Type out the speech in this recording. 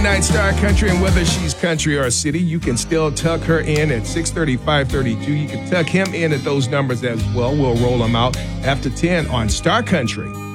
Night Star Country, and whether she's country or city, you can still tuck her in at 6:30, 5:32. You can tuck him in at those numbers as well. We'll roll them out after 10 on Star Country.